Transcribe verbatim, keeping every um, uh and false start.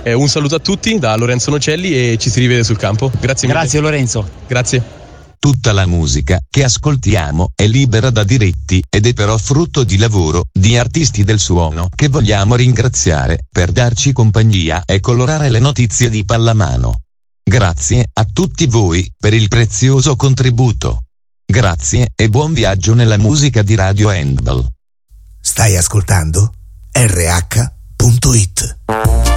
Eh, un saluto a tutti da Lorenzo Nocelli e ci si rivede sul campo. Grazie mille. Grazie Lorenzo. Grazie. Tutta la musica che ascoltiamo è libera da diritti ed è però frutto di lavoro di artisti del suono che vogliamo ringraziare per darci compagnia e colorare le notizie di pallamano. Grazie a tutti voi per il prezioso contributo. Grazie e buon viaggio nella musica di Radio Handball. Stai ascoltando R H punto it.